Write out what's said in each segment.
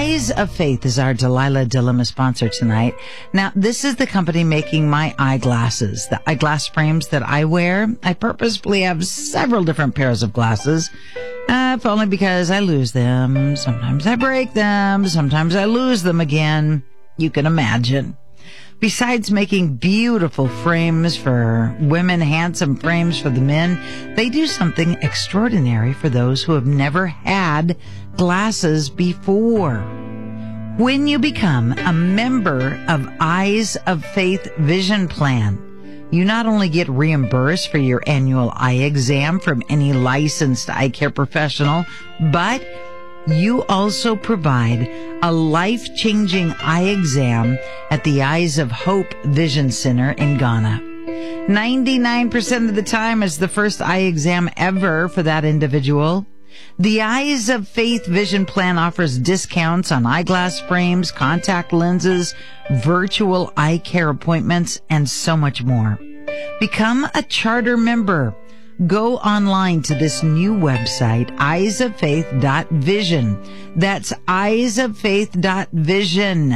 Eyes of Faith is our Delilah Dilemma sponsor tonight. Now, this is the company making my eyeglasses. The eyeglass frames that I wear. I purposefully have several different pairs of glasses, if only because I lose them. Sometimes I break them. Sometimes I lose them again. You can imagine. Besides making beautiful frames for women, handsome frames for the men, they do something extraordinary for those who have never had glasses before. When you become a member of Eyes of Faith Vision Plan, you not only get reimbursed for your annual eye exam from any licensed eye care professional, but you also provide a life-changing eye exam at the Eyes of Hope Vision Center in Ghana. 99% of the time is the first eye exam ever for that individual. The Eyes of Faith Vision Plan offers discounts on eyeglass frames, contact lenses, virtual eye care appointments, and so much more. Become a charter member. Go online to this new website, eyesoffaith.vision. That's eyesoffaith.vision.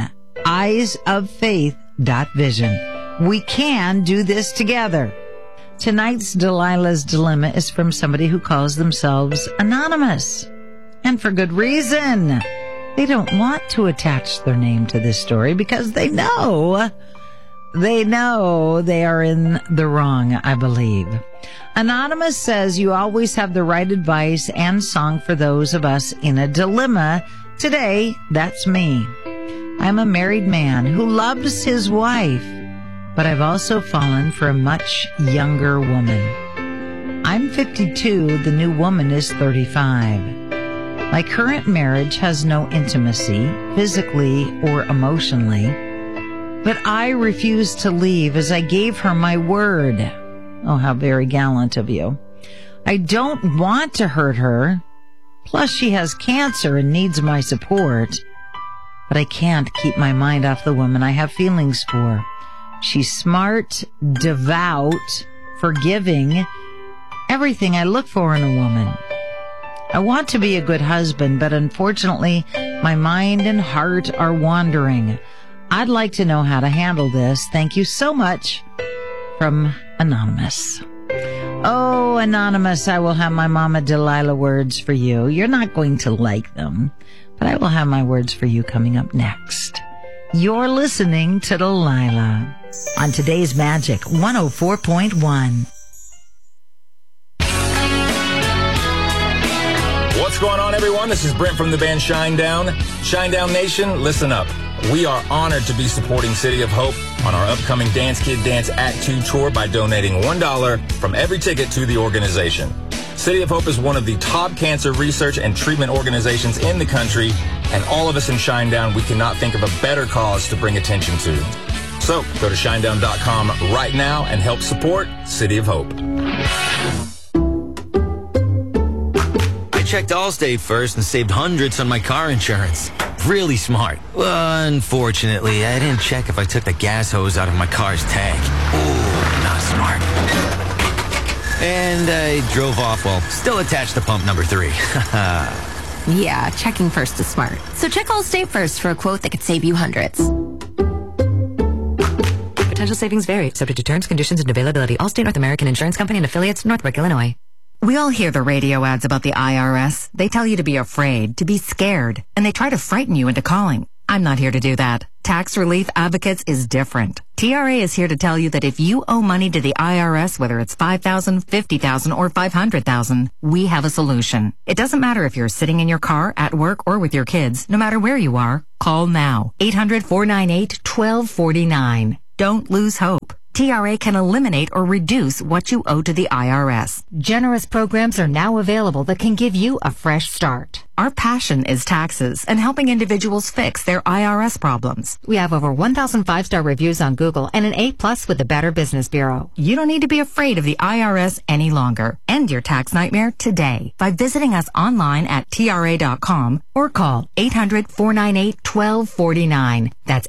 Eyesoffaith.vision. We can do this together. Tonight's Delilah's Dilemma is from somebody who calls themselves Anonymous. And for good reason. They don't want to attach their name to this story because they know they are in the wrong, I believe. Anonymous says you always have the right advice and song for those of us in a dilemma. Today, that's me. I'm a married man who loves his wife, but I've also fallen for a much younger woman. I'm 52, the new woman is 35. My current marriage has no intimacy, physically or emotionally, but I refuse to leave as I gave her my word. Oh, how very gallant of you. I don't want to hurt her. Plus, she has cancer and needs my support. But I can't keep my mind off the woman I have feelings for. She's smart, devout, forgiving, everything I look for in a woman. I want to be a good husband, but unfortunately, my mind and heart are wandering. I'd like to know how to handle this. Thank you so much. From Anonymous. Oh, Anonymous, I will have my Mama Delilah words for you. You're not going to like them, but I will have my words for you coming up next. You're listening to Delilah on today's Magic 104.1. What's going on, everyone? This is Brent from the band Shinedown. Shinedown Nation, listen up. We are honored to be supporting City of Hope on our upcoming Dance Kid Dance Act 2 tour by donating $1 from every ticket to the organization. City of Hope is one of the top cancer research and treatment organizations in the country, and all of us in Shinedown, we cannot think of a better cause to bring attention to. So, go to shinedown.com right now and help support City of Hope. I checked Allstate first and saved hundreds on my car insurance. Really smart. Unfortunately, I didn't check if I took the gas hose out of my car's tank. Ooh, not smart. And I drove off while still attached to pump number 3. Yeah, checking first is smart. So check Allstate first for a quote that could save you hundreds. Potential savings vary, subject to terms, conditions, and availability. Allstate North American Insurance Company and affiliates, Northbrook, Illinois. We all hear the radio ads about the IRS. They tell you to be afraid, to be scared, and they try to frighten you into calling. I'm not here to do that. Tax Relief Advocates is different. TRA is here to tell you that if you owe money to the IRS, whether it's $5,000, $50,000, or $500,000, we have a solution. It doesn't matter if you're sitting in your car, at work, or with your kids. No matter where you are, call now. 800-498-1249. Don't lose hope. TRA can eliminate or reduce what you owe to the IRS. Generous programs are now available that can give you a fresh start. Our passion is taxes and helping individuals fix their IRS problems. We have over 1,000 5-star reviews on Google and an A+ with the Better Business Bureau. You don't need to be afraid of the IRS any longer. End your tax nightmare today by visiting us online at TRA.com or call 800-498-1249. That's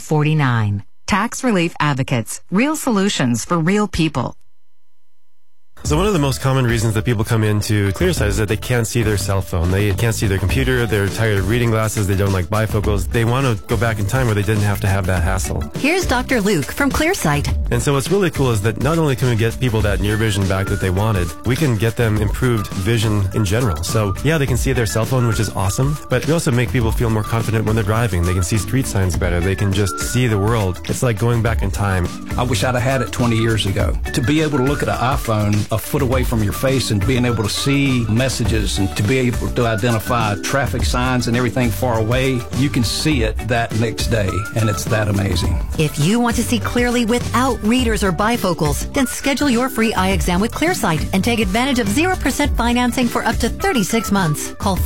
800-498-1249. Tax Relief Advocates. Real solutions for real people. So one of the most common reasons that people come into Clearsight is that they can't see their cell phone. They can't see their computer. They're tired of reading glasses. They don't like bifocals. They want to go back in time where they didn't have to have that hassle. Here's Dr. Luke from Clearsight. And so what's really cool is that not only can we get people that near vision back that they wanted, we can get them improved vision in general. So yeah, they can see their cell phone, which is awesome, but we also make people feel more confident when they're driving. They can see street signs better. They can just see the world. It's like going back in time. I wish I'd have had it 20 years ago. To be able to look at an iPhone a foot away from your face and being able to see messages and to be able to identify traffic signs and everything far away, you can see it that next day, and it's that amazing. If you want to see clearly without readers or bifocals, then schedule your free eye exam with Clearsight and take advantage of 0% financing for up to 36 months. Call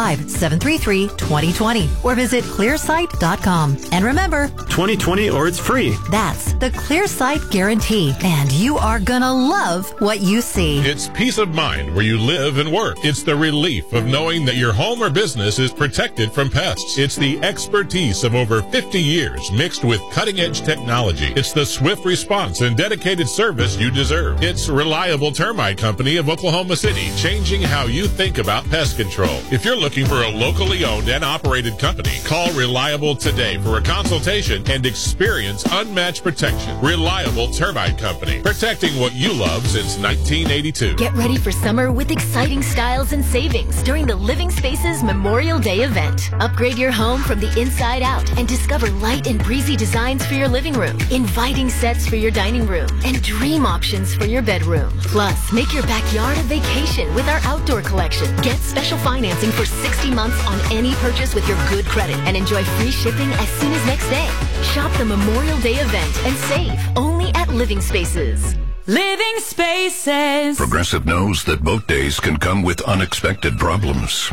405-733-2020 or visit clearsight.com. And remember, 2020 or it's free. That's the Clearsight guarantee, and you are gonna love what you see. It's peace of mind where you live and work. It's the relief of knowing that your home or business is protected from pests. It's the expertise of over 50 years mixed with cutting-edge technology. It's the swift response and dedicated service you deserve. It's Reliable Termite Company of Oklahoma City, changing how you think about pest control. If you're looking for a locally owned and operated company, call Reliable today for a consultation and experience unmatched protection. Reliable Termite Company, protecting what you love since 1982. Get ready for summer with exciting styles and savings during the Living Spaces Memorial Day event. Upgrade your home from the inside out and discover light and breezy designs for your living room, inviting sets for your dining room, and dream options for your bedroom. Plus, make your backyard a vacation with our outdoor collection. Get special financing for 60 months on any purchase with your good credit and enjoy free shipping as soon as next day. Shop the Memorial Day event and save only at Living Spaces. Living Spaces. Progressive knows that boat days can come with unexpected problems.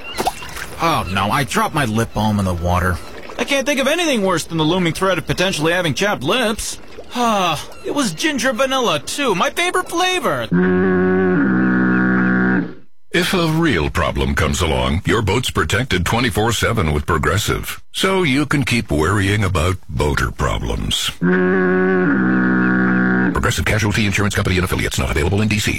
Oh no, I dropped my lip balm in the water. I can't think of anything worse than the looming threat of potentially having chapped lips. It was ginger vanilla too, my favorite flavor. If a real problem comes along, your boat's protected 24/7 with Progressive, so you can keep worrying about boater problems. Progressive Casualty Insurance Company and Affiliates, not available in D.C.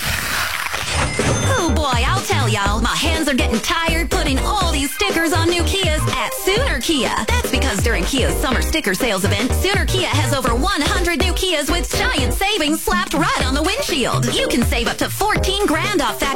Oh boy, I'll tell y'all, my hands are getting tired putting all these stickers on new Kias at Sooner Kia. That's because during Kia's summer sticker sales event, Sooner Kia has over 100 new Kias with giant savings slapped right on the windshield. You can save up to $14,000 off that